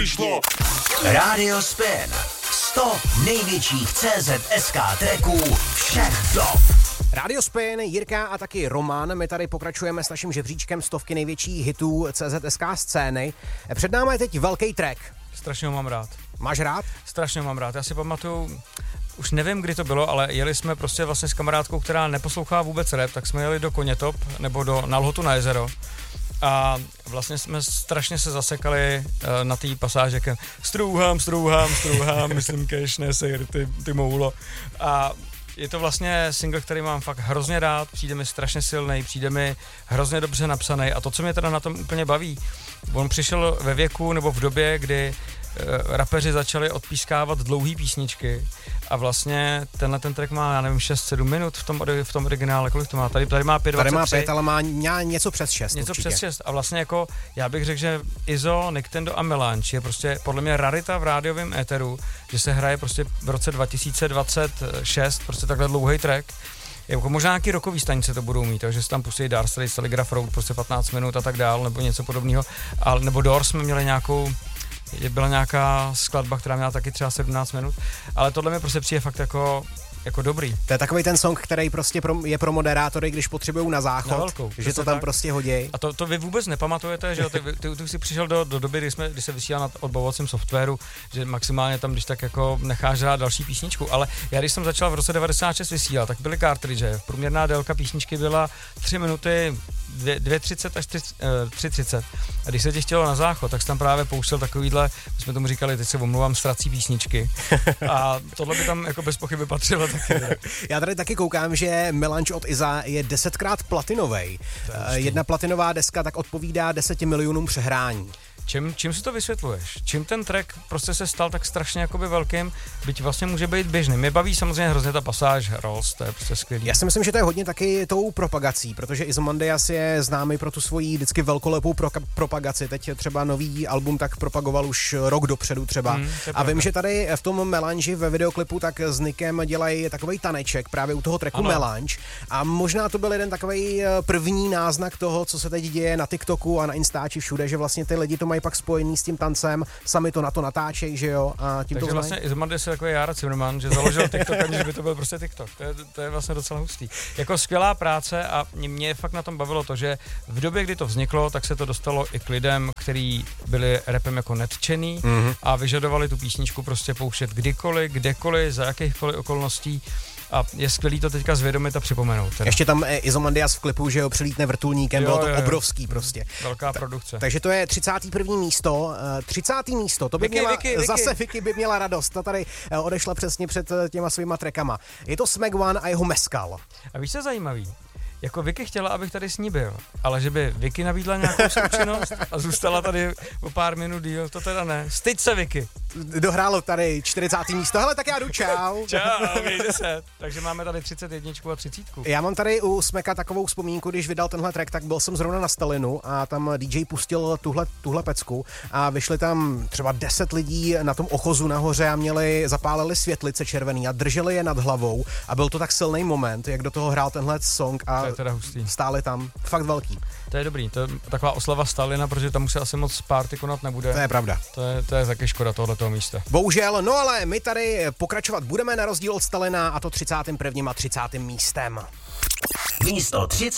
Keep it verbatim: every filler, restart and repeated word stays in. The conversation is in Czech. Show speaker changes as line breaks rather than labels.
přišlo.
Radio Spin. sto největších C Z S K tracků všech dob.
Radio Spin, Jirka a taky Roman. My tady pokračujeme s naším žebříčkem stovky největších hitů C Z S K scény. Před námi je teď velký track.
Strašně ho mám rád.
Máš rád?
Strašně ho mám rád. Já si pamatuju, už nevím, kdy to bylo, ale jeli jsme prostě vlastně s kamarádkou, která neposlouchá vůbec rap, tak jsme jeli do Konětop nebo do na Lhotu na jezero. A vlastně jsme strašně se zasekali uh, na té pasáži, jak strouhám, strouhám, strouhám, myslím cash, ne sejr, ty, ty moulo. A je to vlastně single, který mám fakt hrozně rád, přijde mi strašně silný, přijde mi hrozně dobře napsaný a to, co mě teda na tom úplně baví, on přišel ve věku nebo v době, kdy uh, rapeři začali odpískávat dlouhý písničky a vlastně tenhle ten track má, já nevím, šest sedm minut v tom, v tom originále, kolik to má? Tady, tady má pět dvacet tři.
Tady má pět, ale má něco přes šest.
Něco
určitě.
přes šest a vlastně jako, já bych řekl, že Izzo, Nintendo a Melange je prostě podle mě rarita v rádiovém éteru, že se hraje prostě v roce dva tisíce dvacet šest, prostě takhle dlouhý track. Jako možná nějaký rokový stanice to budou mít, takže si tam pustí Dire Straits, Telegraph Road, prostě patnáct minut a tak dál, nebo něco podobného. Ale nebo Doors jsme měli nějakou, byla nějaká skladba, která měla taky třeba sedmnáct minut, ale tohle mi prostě přijde fakt jako, jako dobrý.
To je takový ten song, který prostě pro, je pro moderátory, když potřebují na záchod,
na velkou,
že to tam
tak.
prostě hodí. A
to, to vy vůbec nepamatujete, že jo? Ty, ty, ty jsi přišel do, do doby, kdy, jsme, kdy se vysílal na odbavovacím softwaru, že maximálně tam, když tak jako necháš hrát další písničku, ale já když jsem začal v roce devadesát šest vysílat, tak byly cartridge, průměrná délka písničky byla tři minuty, dvě třicet až tři třicet. A když se ti chtělo na záchod, tak jsi tam právě pouštěl takovýhle, my jsme tomu říkali, teď se omluvám, ztrací písničky. A tohle by tam jako bez pochyby patřilo taky.
Já tady taky koukám, že Melange od Iza je desetkrát platinovej. Jedna platinová deska tak odpovídá deseti milionům přehrání.
Čím, čím si to vysvětluješ? Čím ten track prostě se stal tak strašně jakoby velkým, byť vlastně může být běžný. Mě baví samozřejmě hrozně ta pasáž Rolls, to je prostě skvělý.
Já si myslím, že to je hodně taky tou propagací, protože Izomandias je známý pro tu svoji vždycky velkolepou pro, propagaci. Teď třeba nový album tak propagoval už rok dopředu třeba. Hmm, a vím, že tady v tom Melange ve videoklipu tak s Nikem dělají takovej taneček právě u toho tracku ano. Melange. A možná to byl jeden takovej první náznak toho, co se teď děje na TikToku a na Instači všude, že vlastně ty lidi to mají pak spojený s tím tancem, sami to na to natáčejí, že jo, a tím
takže
to
vlastně Izomandias je takový Jára Cimrman, že založil TikTok, aniž by to byl prostě TikTok. To je, to je vlastně docela hustý. Jako skvělá práce a mě fakt na tom bavilo to, že v době, kdy to vzniklo, tak se to dostalo i k lidem, kteří byli rapem jako nadšený mm-hmm. a vyžadovali tu písničku prostě pouštět kdykoliv, kdekoliv, za jakýchkoliv okolností. A je skvělý to teďka zvědomit a připomenout. Teda.
Ještě tam Izomandias v klipu, že ho přelítne vrtulníkem, jo, bylo to jo, obrovský prostě.
Velká Ta, produkce.
Takže to je třicáté první místo. třicáté místo, to by
Vicky,
měla,
Vicky, Vicky.
zase Vicky by měla radost. Ta tady odešla přesně před těma svýma trackama. Je to Smack One a jeho Mezcal.
A víš, co je zajímavý? Jako Vicky chtěla, abych tady s ní byl, ale že by Vicky nabídla nějakou součinnost a zůstala tady o pár minut díl, to teda ne. Styď se, Vicky.
Dohrálo tady čtyřicáté místo. Hele, tak já jdu, čau.
Čau, mějte se. Takže máme tady třicet jedna a třicet.
Já mám tady u Smeka takovou vzpomínku, když vydal tenhle track, tak byl jsem zrovna na Stalinu a tam D J pustil tuhle, tuhle pecku a vyšli tam třeba deset lidí na tom ochozu nahoře a měli, zapálili světlice červený a drželi je nad hlavou a byl to tak silný moment, jak do toho hrál tenhle song a
to je teda hustý.
Stáli tam. Fakt velký.
To je dobrý, to je taková oslava Stalina, protože tam už se asi moc party konat nebude.
To je pravda.
To je, to je taky škoda tohletoho místa.
Bohužel, no ale my tady pokračovat budeme na rozdíl od Stalina a to třicátým prvním a třicátým místem.
Místo třicet.